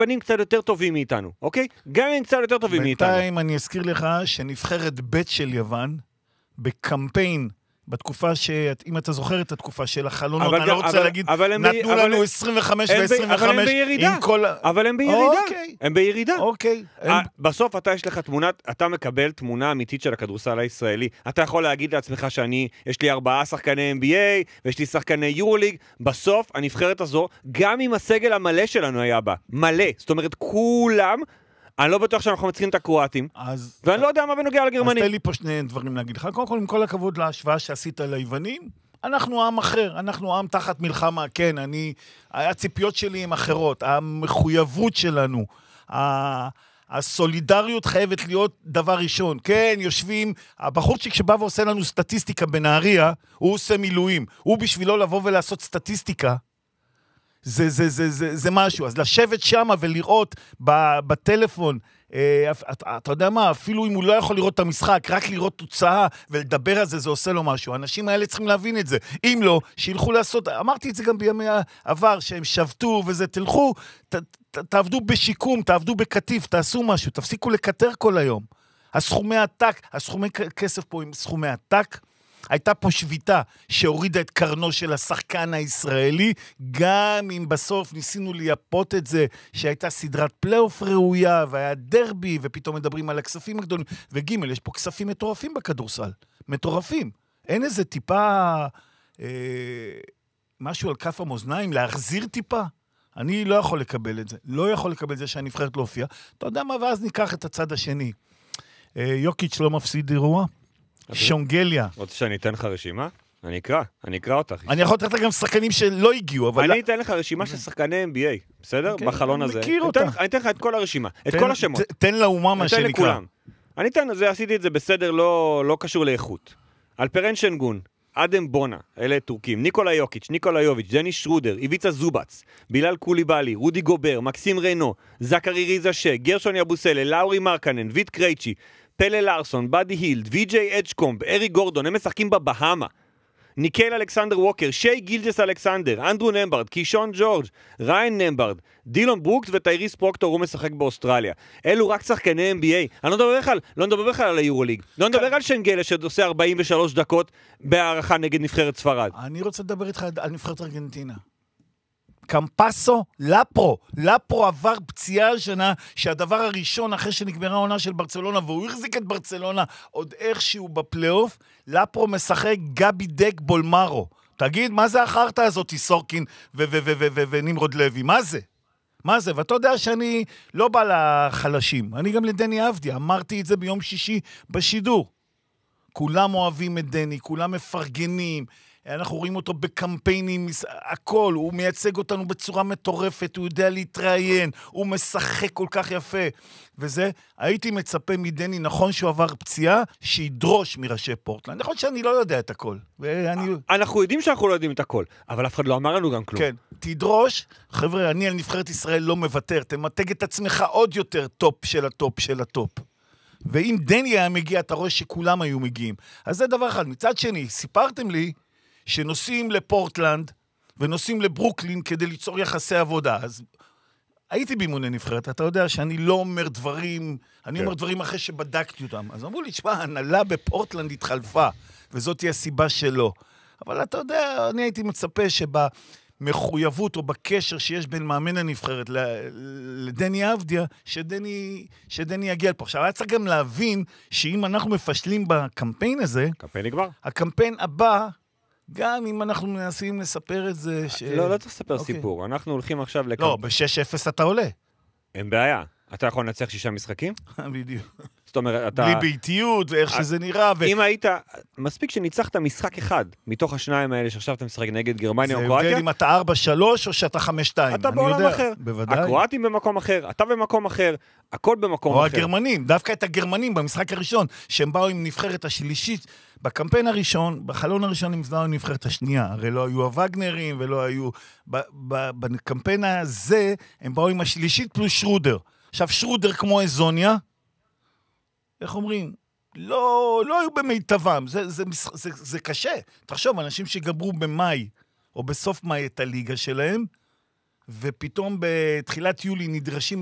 בנים קצת יותר טובים מאיתנו, אוקיי? גם הם קצת יותר טובים מאיתנו. בינתיים אני אזכיר לך שנבחרת ב' של יוון, בקמפיין, בתקופה אם אתה זוכר את התקופה של החלונות, אני לא רוצה להגיד, נתנו לנו 25 ו-25 עם כל... אבל הם בירידה. הם בירידה. אוקיי. בסוף יש לך אתה מקבל תמונה אמיתית של הכדורסל הישראלי. אתה יכול להגיד לעצמך יש לי 4 שחקני NBA, ויש לי שחקני יורוליג. בסוף, הנבחרת הזו, גם עם הסגל המלא שלנו היה בה. מלא. זאת אומרת, כולם... אני לא בטוח שאנחנו מצליחים את הקרואטים, ואני לא יודע מה בנוגע לגרמנים. אז תן לי פה שני דברים להגיד לך. קודם כל, עם כל הכבוד להשוואה שעשית ליוונים, אנחנו עם אחר, אנחנו עם תחת מלחמה, כן, הציפיות שלי הן אחרות, המחויבות שלנו, הסולידריות חייבת להיות דבר ראשון. כן, יושבים, הבחורצ'יק שבא ועושה לנו סטטיסטיקה בנהריה, הוא עושה מילואים, הוא בשבילו לבוא ולעשות סטטיסטיקה, זה משהו. אז לשבת שם ולראות בטלפון, אתה יודע מה, אפילו אם הוא לא יכול לראות את המשחק, רק לראות תוצאה ולדבר על זה, זה עושה לו משהו. האנשים האלה צריכים להבין את זה. אם לא, שילכו לעשות, אמרתי את זה גם בימי העבר, שהם שבתו וזה, תלכו, תעבדו בשיקום, תעבדו בקטיף, תעשו משהו, תפסיקו לקטר כל היום. הסכומי כסף פה עם סכומי עתק, הייתה פה שביתה שהורידה את קרנו של השחקן הישראלי, גם אם בסוף ניסינו לייפות את זה, שהייתה סדרת פלייאוף ראויה, והיה דרבי, ופתאום מדברים על הכספים הגדולים, וג' יש פה כספים מטורפים בכדורסל, מטורפים. אין איזה טיפה, משהו על כף המאזניים, להחזיר טיפה? אני לא יכול לקבל את זה, לא יכול לקבל את זה שהנבחרת לא הופיעה. אתה יודע מה, ואז ניקח את הצד השני. יוקיץ' לא מפסיד אירוע, שונגליה. רוצה שאני אתן לך רשימה? אני אקרא אותך. אני יכול לתת גם שחקנים שלא הגיעו, אבל... אני אתן לך רשימה של שחקני NBA, בסדר? בחלון הזה. מכיר אותה. אני אתן לך את כל הרשימה, את כל השמות. תן לאומה מה שנקרא. אני עשיתי את זה בסדר לא קשור לאיכות. אלפרן שנגון, אדם בונה, אלה טורקים, ניקולה יוקיץ', ניקולה יוביץ', דני שרודר, איביצה זובץ, בילal קוליבאלי, רודי גובר, מקסים ריינו, זכרי ריזשה, גרשון יבוסלה, לאורי מרקנן, ויט קרייצ'י, פלה לארסון, בדי הילד, וי.ג'יי אדג'קומב, ארי גורדון, הם משחקים בבהמה. ניקל אלכסנדר ווקר, שי גילג'ס אלכסנדר, אנדרו נמברד, קישון ג'ורג', ריין נמברד, דילון ברוקס וטייריס פרוקטור, הוא משחק באוסטרליה. אלו רק שחקני NBA. אני לא מדבר בכלל על היורוליג. לא מדבר על שנגלה שעושה 43 דקות בהערכה נגד נבחרת ספרד. אני רוצה לדבר איתך על נבחרת ארגנטינה. קמפסו, לפרו עבר פציעה השנה, שהדבר הראשון אחרי שנגמרה העונה של ברצלונה, והוא החזיק את ברצלונה עוד איכשהו בפלייאוף, לפרו משחק גבי דק בולמרו. תגיד, מה זה החרטה הזאת, סורקין ונמרוד לוי? מה זה? ואתה יודע שאני לא בא לחלשים, אני גם לדני אבדיה, אמרתי את זה ביום שישי בשידור. כולם אוהבים את דני, כולם מפרגנים, אנחנו רואים אותו בקמפיינים, הכל, הוא מייצג אותנו בצורה מטורפת, הוא יודע להתראיין, הוא משחק כל כך יפה, וזה, הייתי מצפה מדני, נכון שהוא עבר פציעה, שידרוש מראשי פורטלנד, נכון שאני לא יודע את הכל. אנחנו יודעים שאנחנו לא יודעים את הכל, אבל אף אחד לא אמר לנו גם כלום. כן, תדרוש, חבר'ה, אני על נבחרת ישראל לא מוותר, תמתג את עצמך עוד יותר טופ של הטופ של הטופ. ואם דני היה מגיע, אתה רואה שכולם היו מגיעים. אז זה דבר אחד. מצד שני, סיפרתם לי שנוסעים לפורטלנד ונוסעים לברוקלין כדי ליצור יחסי עבודה. אז הייתי באימוני נבחרת, אתה יודע שאני לא אומר דברים, אני אומר דברים אחרי שבדקתי אותם. אז אמרו לי, תשמע, הנהלה בפורטלנד התחלפה, וזאת היא הסיבה שלו. אבל אתה יודע, אני הייתי מצפה מחויבות או בקשר שיש בין מאמן הנבחרת לדני אבדיה, שדני יגיע לפה. עכשיו, היה צריך גם להבין שאם אנחנו מפשלים בקמפיין הזה, הקמפיין הבא, גם אם אנחנו מנסים לספר את זה... לא צריך לספר סיפור. אנחנו הולכים עכשיו לא, ב-6-0 אתה עולה. אין בעיה. אתה יכול לנצח 6 משחקים? בדיוק. זאת אומרת, אתה... בלי ביתיות ואיך שזה נראה. אם היית... מספיק שניצחת משחק אחד מתוך השניים האלה שעכשיו אתה משחק נגד גרמניה או קרואטיה. זה הבדל אם אתה 4-3 או שאתה 5-2. אתה בעולם אחר. בוודאי. הקרואטים במקום אחר, אתה במקום אחר, הכל במקום אחר. או הגרמנים, דווקא את הגרמנים במשחק הראשון, שהם באו עם נבחרת השלישית, בקמפיין הראשון, בחלון הראשון הם באו עם נבחרת השנייה. הרי לא היו הווגנרים ולא היו... בקמפיין הזה הם באו עם השלישית פלוס שרודר. עכשיו שרודר כמו אזוניה, איך אומרים? לא היו במיטבם, זה קשה. תחשוב, אנשים שגברו במאי, או בסוף מאי את הליגה שלהם, ופתאום בתחילת יולי נדרשים